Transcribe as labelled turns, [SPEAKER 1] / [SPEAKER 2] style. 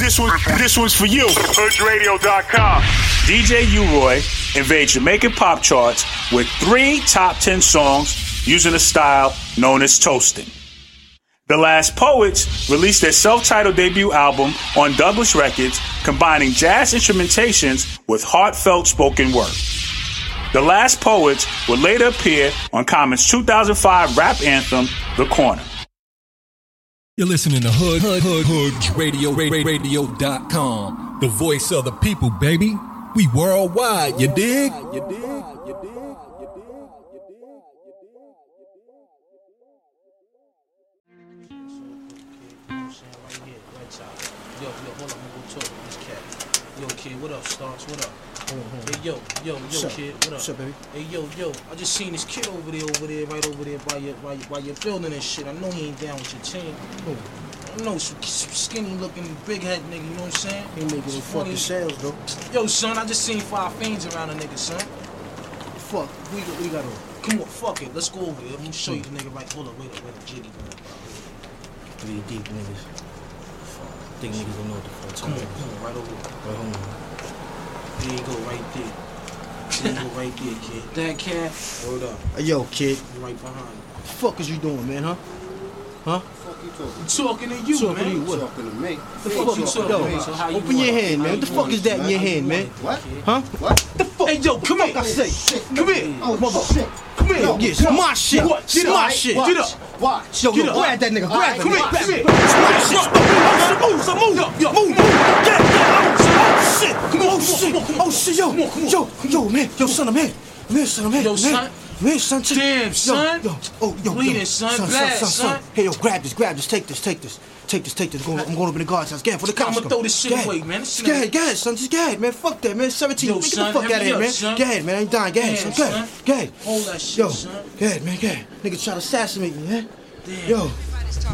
[SPEAKER 1] This one's for you. HoodRadio.com. DJ U-Roy invades Jamaican pop charts with 3 top 10 songs using a style known as toasting. The Last Poets released their self-titled debut album on Douglas Records, combining jazz instrumentations with heartfelt spoken word. The Last Poets would later appear on Common's 2005 rap anthem, The Corner.
[SPEAKER 2] You're listening to HoodRadio.com, the voice of the people, baby. We worldwide, you dig?
[SPEAKER 3] Yo, hold on, I'm gonna go talk to this cat. Yo, kid, what up, Starks? What up? Hey, yo, kid, what up?
[SPEAKER 4] What's up, baby?
[SPEAKER 3] Hey, yo, I just seen this kid over there, right over there by your building and shit. I know he ain't down with your team.
[SPEAKER 4] Who?
[SPEAKER 3] I know some skinny looking, big head nigga, you know what I'm saying?
[SPEAKER 4] He making his fucking sales, though.
[SPEAKER 3] Yo, son, I just seen 5 fiends around a nigga, son.
[SPEAKER 4] Fuck, we got on.
[SPEAKER 3] Come on, fuck it, let's go over there. I'm gonna show you the nigga right. Hold up, wait a jiggy.
[SPEAKER 4] Three deep niggas. Think niggas don't know what the fuck.
[SPEAKER 3] Come on, right over there.
[SPEAKER 4] Right home.
[SPEAKER 3] There you go, right there, kid. That cat. Hold up.
[SPEAKER 4] Hey, yo, kid.
[SPEAKER 3] You right behind me.
[SPEAKER 4] What the fuck is you doing, man, huh? Huh?
[SPEAKER 5] What the fuck you talking?
[SPEAKER 3] I'm talking to you,
[SPEAKER 4] Talking
[SPEAKER 3] man.
[SPEAKER 4] to you, what?
[SPEAKER 5] Talking to me.
[SPEAKER 4] The fuck you talking
[SPEAKER 3] Yo,
[SPEAKER 4] about?
[SPEAKER 3] so how you
[SPEAKER 4] Open your
[SPEAKER 3] want it?
[SPEAKER 4] hand, man.
[SPEAKER 3] How
[SPEAKER 4] What the
[SPEAKER 3] you
[SPEAKER 4] fuck
[SPEAKER 3] want
[SPEAKER 4] is
[SPEAKER 3] it?
[SPEAKER 4] that in your hand, man?
[SPEAKER 5] What?
[SPEAKER 4] Huh?
[SPEAKER 5] What?
[SPEAKER 4] The fuck?
[SPEAKER 3] Hey, yo, come here.
[SPEAKER 4] I say, come here.
[SPEAKER 5] Oh,
[SPEAKER 4] mother.
[SPEAKER 5] shit.
[SPEAKER 4] Come here.
[SPEAKER 5] Yo,
[SPEAKER 4] Yeah, it's my shit.
[SPEAKER 3] What?
[SPEAKER 4] It's my shit.
[SPEAKER 5] Watch.
[SPEAKER 3] Get up.
[SPEAKER 5] Watch.
[SPEAKER 4] Yo,
[SPEAKER 3] Get
[SPEAKER 4] yo,
[SPEAKER 3] up.
[SPEAKER 4] grab that nigga. Grab him.
[SPEAKER 3] Come here.
[SPEAKER 4] Grab
[SPEAKER 3] Come
[SPEAKER 4] him.
[SPEAKER 3] here.
[SPEAKER 4] It's my shit. Move. Shit. Come on. Oh, shit. Yo, man. Yo, son, I'm here.
[SPEAKER 3] Yo, son.
[SPEAKER 4] Man, son.
[SPEAKER 3] Damn, son.
[SPEAKER 4] Yo.
[SPEAKER 3] Bleeding, son. Bad, son.
[SPEAKER 4] Hey, yo, grab this. Take this. I'm going up in the guard's house. Get for the cops.
[SPEAKER 3] I'ma throw this shit away, man.
[SPEAKER 4] Just go ahead, son. Just go ahead, man. Fuck that, man. 17.
[SPEAKER 3] Yo,
[SPEAKER 4] Get the
[SPEAKER 3] son,
[SPEAKER 4] fuck out of
[SPEAKER 3] hurry
[SPEAKER 4] here,
[SPEAKER 3] up,
[SPEAKER 4] man.
[SPEAKER 3] son.
[SPEAKER 4] Go ahead, man. I ain't dying. Go ahead,
[SPEAKER 3] Damn,
[SPEAKER 4] son.
[SPEAKER 3] son.
[SPEAKER 4] Go ahead.
[SPEAKER 3] Hold that shit,
[SPEAKER 4] Yo,
[SPEAKER 3] son.
[SPEAKER 4] go ahead, man. Nigga try to assassinate me, man.
[SPEAKER 3] Damn.
[SPEAKER 4] Yo.